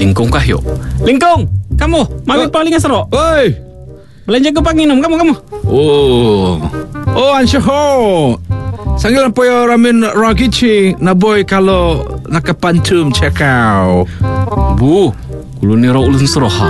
Lingkong kahyo. Lingkong, kamu mami paling asro. Oi. Belanja ke panginum kamu. Oh, Anshoho. Sanggilan po yung ramin ragichi na boy kalau nakapantum cekau. Bu, kulo ni ro ulun sroha.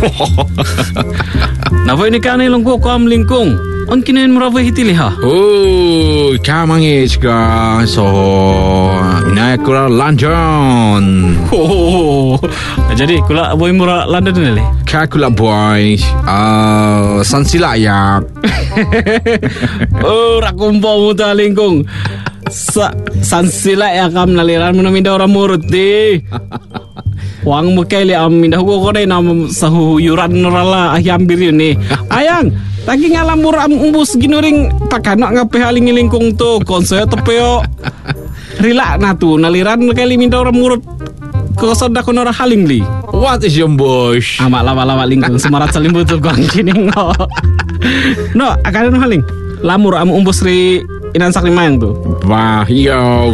Navoy ni kanay lang ko am lingkong. On kinain maravay hitili ha. Oh, kamangis ka. So, inayakura lanjon. Oh, jadi kula boy mura London nile. Kakula boy. Sansilayak. Oh, rakumpo mo ta lingkong. Sansila ya kam naliran mo namin daw ramurut di. Wang mo kaili am mindah ko rin am sahuyuran nurala ayam biru ni. Ayang, lagi ngalam murah umbus ginuring pakano nga pehaling lingkong to konser tepeo. Rila na tu naliran kali mindah ramurut. Kosod ko nora haling li. What is your bush? Amak lama lingkong semarat salim betul kong kining no. No, akan haling. Lamur am umbus ri inan sakli mayang tu. Wah, yo.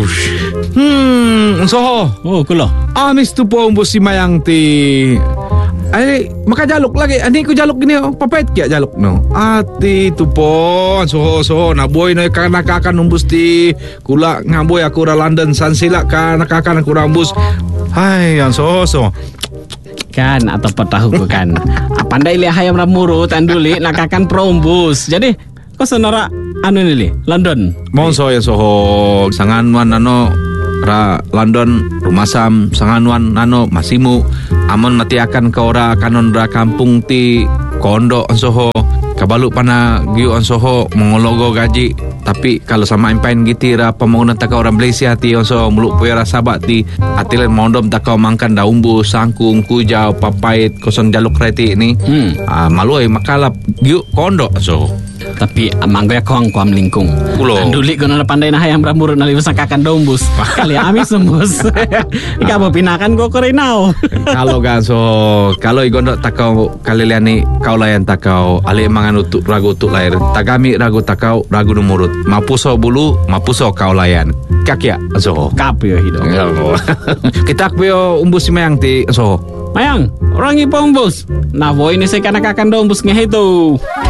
Soho. Oh, kulo. Amis tu po umbus si mayang ti. Ay, makajalok lagi. Ani ko jalok gini, papait kaya jalok no. Ati tu po, soho naboy na kanakakan umbus ti kula ngaboy aku ra London sansila kanakakan aku rambus. Hai, yang soho. Kan atau petahu ko kan. Pandai li hayam ramurut anduli nakakan prombus. Jadi kau sonora anu nili London. Monso ya soho sanganwan ano ra London rumasam sanganwan ano masimu amon matiakan ka ora kanon ra kampung ti kondo soho kabalu pana giu soho mongologo gaji tapi kalau sama impain giti ra pembangunan taka orang Malaysia ti so muluk puera sabat ti atilen mondom taka mangkan daumbu sangkung kujau papait kosong jaluk reti ni maluai makalap giu kondo so. Tapi mangga ko am lingkung. Ulo. Anduli ko na pandai na hayam ramurut na liwas kakan dombus. Kali amis sembus. Ika mo pinakan ko rinao. Kalau ganso kalau igondok takau kaliliani kau layan takau ali mangan utuk ragu utuk lair. Tagami ragu takau ragu numurut. Mapuso bulu mapuso kau layan. Kakya so. Kapyo hidong. Kita akbyo umbus si mayang ti so. Mayang, orang ipa umbus. Nah, boy ini saya kanak-kakan dombus ngehe tu.